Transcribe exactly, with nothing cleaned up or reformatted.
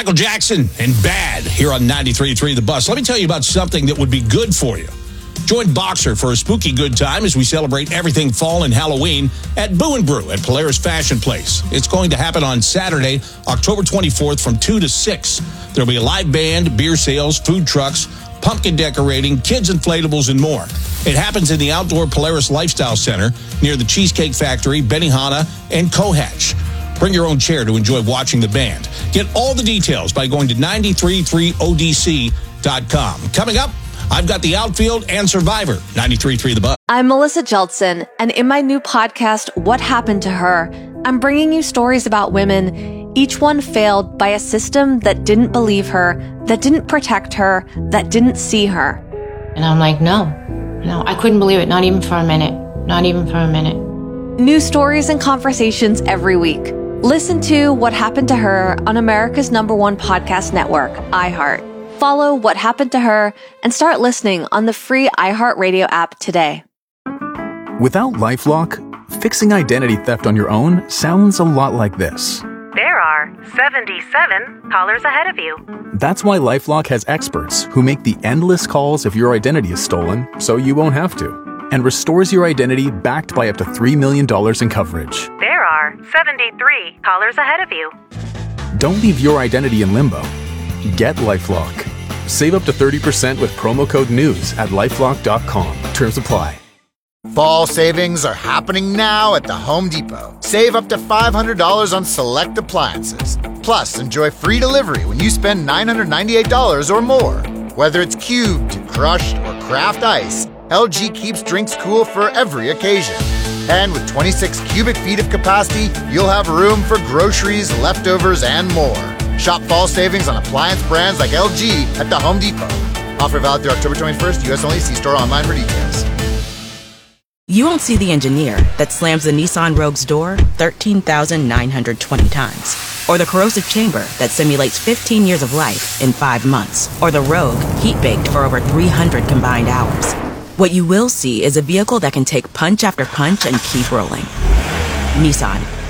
Michael Jackson and Bad here on ninety-three point three The Bus. Let me tell you about something that would be good for you. Join Boxer for a spooky good time as we celebrate everything fall and Halloween at Boo and Brew at Polaris Fashion Place. It's going to happen on Saturday, October twenty-fourth from two to six. There'll be a live band, beer sales, food trucks, pumpkin decorating, kids inflatables, and more. It happens in the outdoor Polaris Lifestyle Center near the Cheesecake Factory, Benihana, and Cohatch. Bring your own chair to enjoy watching the band. Get all the details by going to nine three three O D C dot com. Coming up, I've got the outfield and Survivor. ninety-three point three The Bus. I'm Melissa Jeltsin, and in my new podcast, What Happened to Her, I'm bringing you stories about women, each one failed by a system that didn't believe her, that didn't protect her, that didn't see her. And I'm like, no, no, I couldn't believe it. Not even for a minute. Not even for a minute. New stories and conversations every week. Listen to What Happened to Her on America's number one podcast network, iHeart. Follow What Happened to Her and start listening on the free iHeartRadio app today. Without LifeLock, fixing identity theft on your own sounds a lot like this. There are seventy-seven callers ahead of you. That's why LifeLock has experts who make the endless calls if your identity is stolen, so you won't have to, and restores your identity backed by up to three million dollars in coverage. There are seventy-three callers ahead of you. Don't leave your identity in limbo. Get LifeLock. Save up to thirty percent with promo code NEWS at lifelock dot com. Terms apply. Fall savings are happening now at the Home Depot. Save up to five hundred dollars on select appliances. Plus, enjoy free delivery when you spend nine hundred ninety-eight dollars or more. Whether it's cubed, crushed, or craft ice, L G keeps drinks cool for every occasion. And with twenty-six cubic feet of capacity, you'll have room for groceries, leftovers, and more. Shop fall savings on appliance brands like L G at the Home Depot. Offer valid through October twenty-first, U S only. See store online for details. You won't see the engineer that slams the Nissan Rogue's door thirteen thousand nine hundred twenty times. Or the corrosive chamber that simulates fifteen years of life in five months. Or the Rogue heat-baked for over three hundred combined hours. What you will see is a vehicle that can take punch after punch and keep rolling. Nissan,